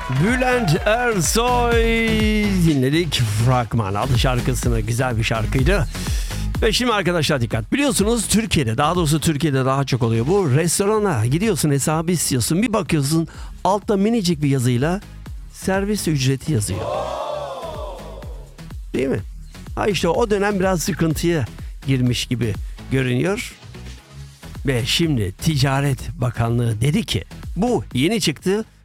Bülent Ersoy dinledik. Fragman adlı şarkısını, güzel bir şarkıydı. Ve şimdi arkadaşlar dikkat. Biliyorsunuz Türkiye'de, daha doğrusu Türkiye'de daha çok oluyor bu. Restorana gidiyorsun, hesabı istiyorsun. Bir bakıyorsun altta minicik bir yazıyla servis ücreti yazıyor. Değil mi? Ha işte o dönem biraz sıkıntıya girmiş gibi görünüyor. Ve şimdi Ticaret Bakanlığı dedi ki bu yeni çıktı.